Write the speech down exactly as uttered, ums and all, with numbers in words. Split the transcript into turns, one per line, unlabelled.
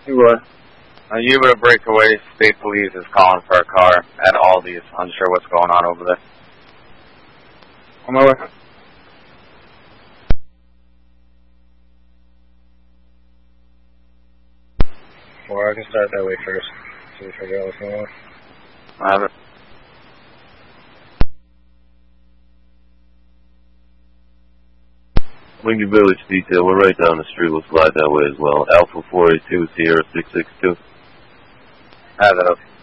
You what?
A Uber breakaway. State police is calling for a car at Aldi's. Unsure what's going on over there.
On my way.
Or I can start that way first, so we figure out what's going on.
I have it.
Lincoln Village detail, we're right down the street, we'll slide that way as well. Alpha four eight two, Sierra six six two.
I have it up.